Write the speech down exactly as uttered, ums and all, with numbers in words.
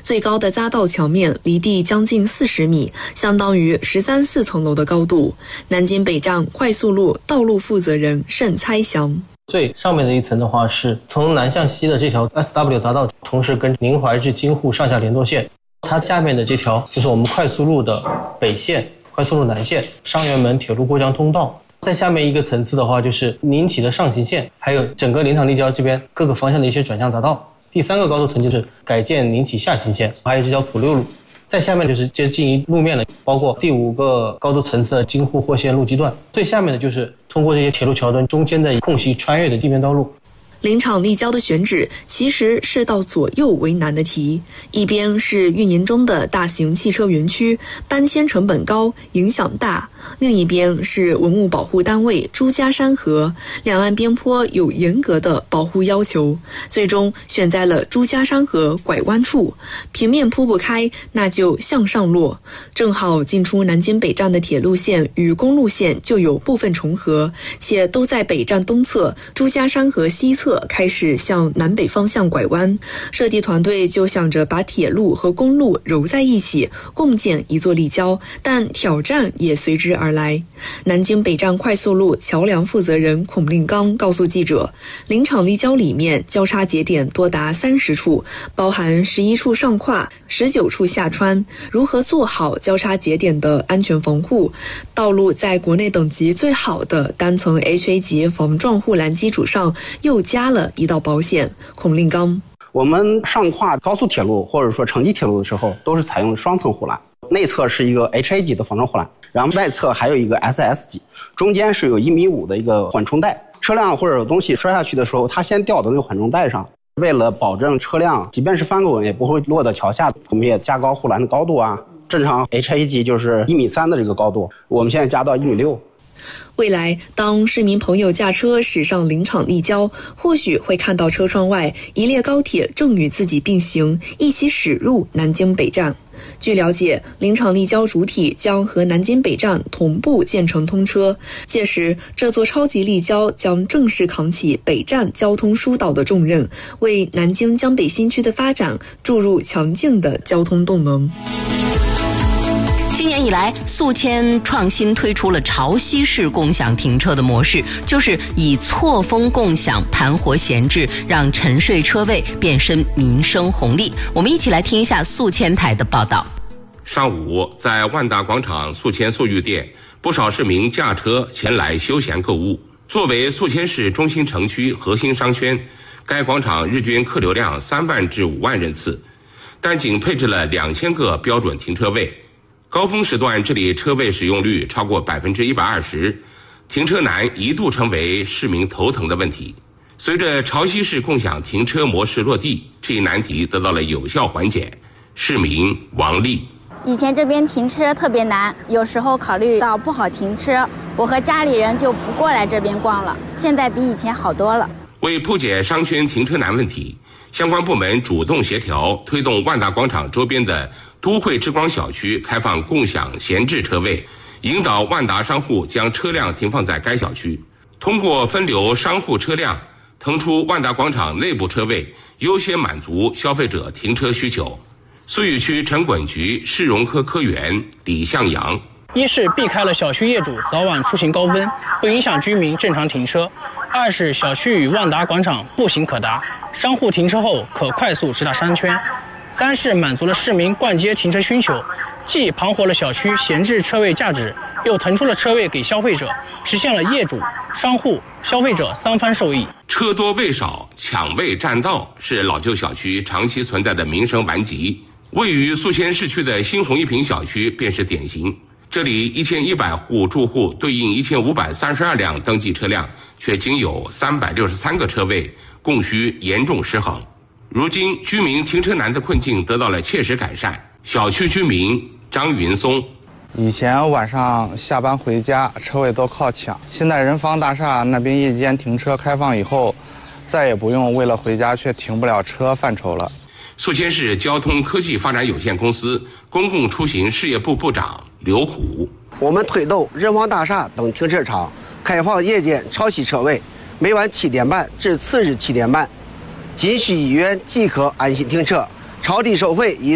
最高的匝道桥面离地将近四十米，相当于十三四层楼的高度。南京北站快速路道路负责人盛猜祥。 最上面的一层的话，是从南向西的这条 S W 匝道，同时跟宁淮至京沪上下联络线。它下面的这条就是我们快速路的北线、快速路南线、商园门铁路过江通道。在下面一个层次的话，就是宁启的上行线，还有整个临场立交这边各个方向的一些转向匝道。第三个高度层就是改建宁启下行线，还有这条普六路。在下面就是接近于路面的，包括第五个高度层次的京沪货线路基段。最下面的就是通过这些铁路桥墩中间的空隙穿越的地面道路。 临场立交的选址其实是到左右为难的题，一边是运营中的大型汽车园区，搬迁成本高，影响大；另一边是文物保护单位朱家山河，两岸边坡有严格的保护要求，最终选在了朱家山河拐弯处，平面铺不开，那就向上落。正好进出南京北站的铁路线与公路线就有部分重合，且都在北站东侧，朱家山河西侧开始向南北方向拐弯，设计团队就想着把铁路和公路揉在一起，共建一座立交，但挑战也随之而来。南京北站快速路桥梁负责人孔令刚告诉记者，临场立交里面交叉节点多达三十处，包含十一处上跨、十九处下穿。如何做好交叉节点的安全防护？道路在国内等级最好的单层 H A 级防撞护栏基础上，又加加了一道保险。孔令刚， 我们上跨高速铁路或者说城际铁路的时候，都是采用双层护栏，内侧是一个 H A 级的防撞护栏，然后外侧还有一个 S S 级，中间是有一米五的一个缓冲带。车辆或者有东西摔下去的时候，它先掉到那个缓冲带上。为了保证车辆即便是翻个滚也不会落到桥下，我们也加高护栏的高度啊。正常 H A 级就是一米三的这个高度，我们现在加到一米六。 未来当市民朋友驾车驶上临场立交，或许会看到车窗外一列高铁正与自己并行，一起驶入南京北站。据了解，临场立交主体将和南京北站同步建成通车，届时这座超级立交将正式扛起北站交通疏导的重任，为南京江北新区的发展注入强劲的交通动能。 今年以来，宿迁创新推出了潮汐式共享停车的模式，就是以错峰共享盘活闲置，让沉睡车位变身民生红利。我们一起来听一下宿迁台的报道。 上午，在万达广场宿迁宿寓店，不少市民驾车前来休闲购物。作为宿迁市中心城区核心商圈，该广场日均客流量三万至五万人次，但仅配置了两千个标准停车位。高峰时段，这里车位使用率超过百分之一百二十，停车难一度成为市民头疼的问题。随着潮汐式共享停车模式落地，这一难题得到了有效缓解。市民王丽， 以前这边停车特别难，有时候考虑到不好停车，我和家里人就不过来这边逛了。现在比以前好多了。 为破解商圈停车难问题，相关部门主动协调，推动万达广场周边的都会之光小区开放共享闲置车位，引导万达商户将车辆停放在该小区。通过分流商户车辆，腾出万达广场内部车位，优先满足消费者停车需求。宿寓区城管局市容科科员李向阳， 一是避开了小区业主早晚出行高峰，不影响居民正常停车；二是小区与万达广场步行可达，商户停车后可快速直达商圈；三是满足了市民逛街停车需求，既盘活了小区闲置车位价值，又腾出了车位给消费者，实现了业主、商户、消费者三方受益。 车多位少，抢位占道是老旧小区长期存在的民生顽疾。位于宿迁市区的新鸿一品小区便是典型。这里一千一百户住户对应一千五百三十二辆登记车辆，却仅有三百六十三个车位，供需严重失衡。如今居民停车难的困境得到了切实改善。小区居民张云松， 以前晚上下班回家车位都靠抢，现在人防大厦那边夜间停车开放以后，再也不用为了回家却停不了车犯愁了。 宿迁市交通科技发展有限公司公共出行事业部部长刘虎， 我们推动人防大厦等停车场开放夜间超息车位，每晚七点半至次日七点半，仅需一元即可安心停车，超低收费以